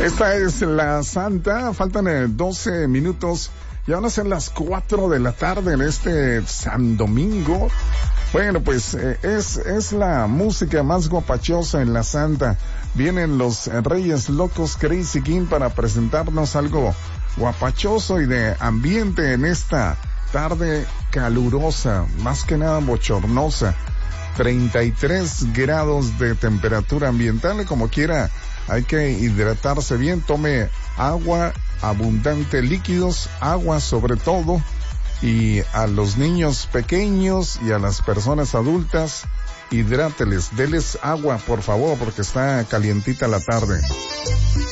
Esta es la Santa, faltan 12 minutos, ya van a ser las 4 de la tarde en este San Domingo. Bueno, pues es la música más guapachosa en la Santa. Vienen los Reyes Locos Crazy King para presentarnos algo guapachoso y de ambiente en esta tarde calurosa, más que nada bochornosa. 33 grados de temperatura ambiental, y como quiera hay que hidratarse bien, tome agua, abundante líquidos, agua sobre todo, y a los niños pequeños y a las personas adultas, hidráteles, deles agua por favor, porque está calientita la tarde.